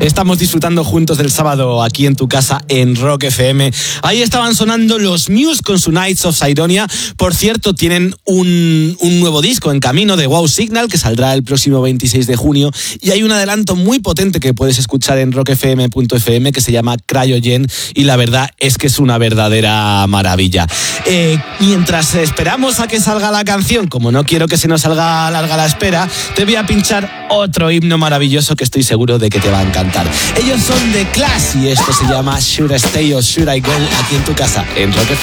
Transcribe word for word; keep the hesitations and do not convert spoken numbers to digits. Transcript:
Estamos disfrutando juntos del sábado aquí en tu casa en Rock F M. Ahí estaban sonando los Muse con su Nights of Sidonia. Por cierto, tienen un, un nuevo disco en camino de Wow Signal que saldrá el próximo veintiséis de junio. Y hay un adelanto muy potente que puedes escuchar en rock f m punto f m que se llama Cryogen. Y la verdad es que es una verdadera maravilla. Eh, mientras esperamos a que salga la canción, como no quiero que se nos salga larga la espera, te voy a pinchar otro himno maravilloso que estoy seguro de que te va a encantar. Ellos son The Clash y esto se llama Should I Stay or Should I Go aquí en tu casa en Rock F M.